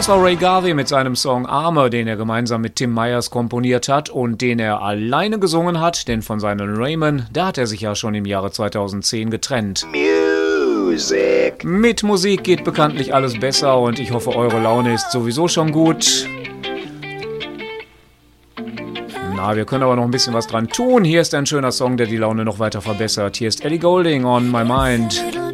Das war Ray Garvey mit seinem Song Armor, den er gemeinsam mit Tim Myers komponiert hat und den er alleine gesungen hat, denn von seinem Raymond, da hat er sich ja schon im Jahre 2010 getrennt. Musik. Mit Musik geht bekanntlich alles besser und ich hoffe, eure Laune ist sowieso schon gut. Na, wir können aber noch ein bisschen was dran tun. Hier ist ein schöner Song, der die Laune noch weiter verbessert. Hier ist Ellie Goulding, On My Mind.